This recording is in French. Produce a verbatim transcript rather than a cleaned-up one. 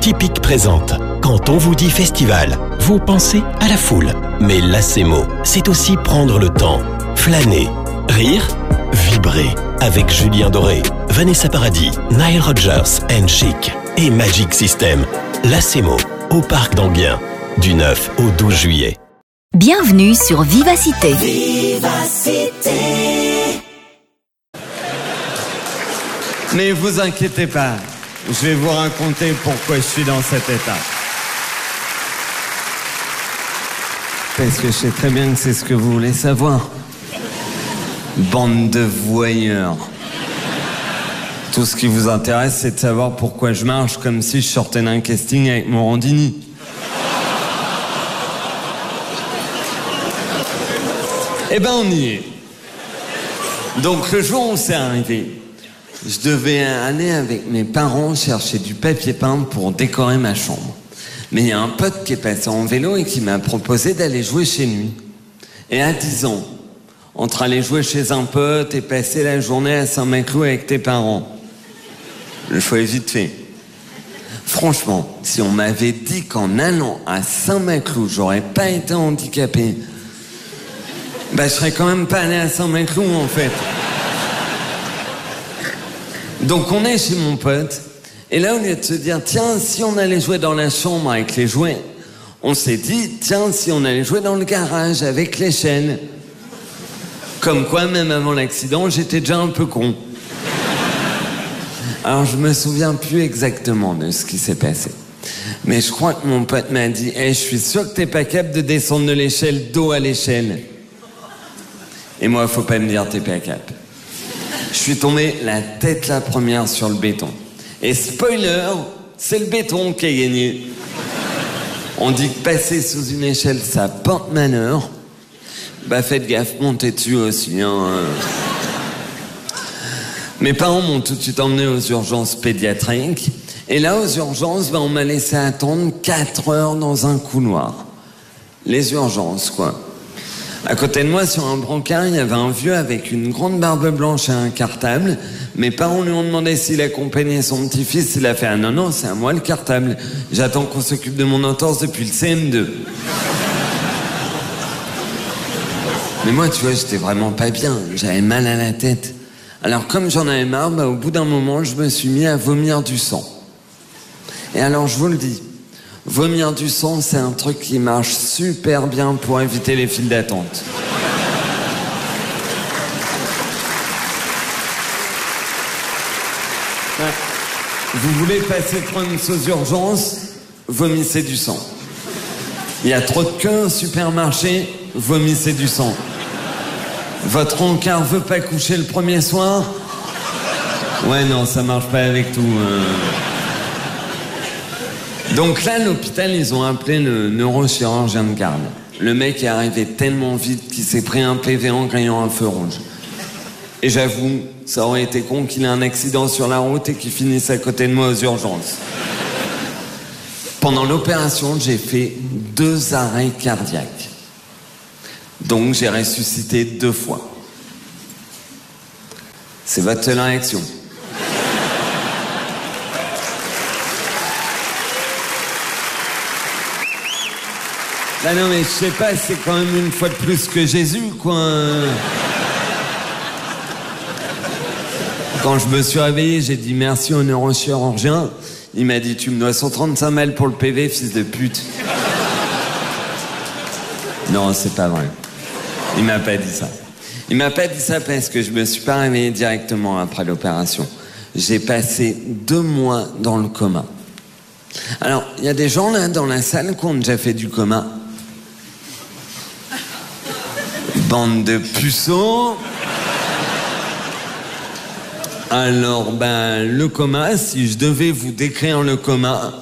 Typique présente. Quand on vous dit festival, vous pensez à la foule. Mais Lacemo, c'est aussi prendre le temps, flâner, rire, vibrer. Avec Julien Doré, Vanessa Paradis, Nile Rodgers and Chic et Magic System. Lacemo, au Parc d'Enghien, du neuf au douze juillet. Bienvenue sur Vivacité. Vivacité. Mais vous inquiétez pas, je vais vous raconter pourquoi je suis dans cet état. Parce que je sais très bien que c'est ce que vous voulez savoir. Bande de voyeurs. Tout ce qui vous intéresse, c'est de savoir pourquoi je marche comme si je sortais d'un casting avec Morandini. Eh ben, on y est. Donc, le jour où c'est arrivé, je devais aller avec mes parents chercher du papier peint pour décorer ma chambre. Mais il y a un pote qui est passé en vélo et qui m'a proposé d'aller jouer chez lui. Et à dix ans, entre aller jouer chez un pote et passer la journée à Saint-Maclou avec tes parents, le choix est vite fait. Franchement, si on m'avait dit qu'en allant à Saint-Maclou, j'aurais pas été handicapé, bah, je serais quand même pas allé à Saint-Maclou, en fait. Donc, on est chez mon pote, et là, au lieu de se dire, tiens, si on allait jouer dans la chambre avec les jouets, on s'est dit, tiens, si on allait jouer dans le garage avec les chaînes. Comme quoi, même avant l'accident, j'étais déjà un peu con. Alors, je me souviens plus exactement de ce qui s'est passé. Mais je crois que mon pote m'a dit, hey, je suis sûr que t'es pas capable de descendre de l'échelle dos à l'échelle. Et moi, faut pas me dire t'es pas cap. Je suis tombé la tête la première sur le béton. Et spoiler, c'est le béton qui a gagné. On dit que passer sous une échelle, ça porte malheur. Bah faites gaffe, montez dessus aussi. Hein. Mes parents m'ont tout de suite emmené aux urgences pédiatriques. Et là, aux urgences, bah, on m'a laissé attendre quatre heures dans un couloir. Les urgences, quoi. À côté de moi, sur un brancard, il y avait un vieux avec une grande barbe blanche et un cartable. Mes parents lui ont demandé s'il accompagnait son petit-fils. Il a fait « Ah non, non, c'est à moi le cartable. J'attends qu'on s'occupe de mon entorse depuis le C M deux. » Mais moi, tu vois, j'étais vraiment pas bien. J'avais mal à la tête. Alors, comme j'en avais marre, bah, au bout d'un moment, je me suis mis à vomir du sang. Et alors, je vous le dis, vomir du sang, c'est un truc qui marche super bien pour éviter les files d'attente. Ouais. Vous voulez passer prendre aux urgences, vomissez du sang. Il y a trop de queues au supermarché, vomissez du sang. Votre encart veut pas coucher le premier soir? Ouais, non, ça marche pas avec tout. Euh... Donc là, l'hôpital, ils ont appelé le neurochirurgien de garde. Le mec est arrivé tellement vite qu'il s'est pris un P V en grillant un feu rouge. Et j'avoue, ça aurait été con qu'il ait un accident sur la route et qu'il finisse à côté de moi aux urgences. Pendant l'opération, j'ai fait deux arrêts cardiaques. Donc j'ai ressuscité deux fois. C'est votre seule réaction. Bah non mais je sais pas, c'est quand même une fois de plus que Jésus, quoi. Quand je me suis réveillé, j'ai dit merci au neurochirurgien. Il m'a dit, tu me dois cent trente-cinq balles pour le P V, fils de pute. Non, c'est pas vrai. Il m'a pas dit ça. Il m'a pas dit ça parce que je me suis pas réveillé directement après l'opération. J'ai passé deux mois dans le coma. Alors, il y a des gens là dans la salle qui ont déjà fait du coma. Bande de puceaux. Alors, ben, le coma, si je devais vous décrire le coma,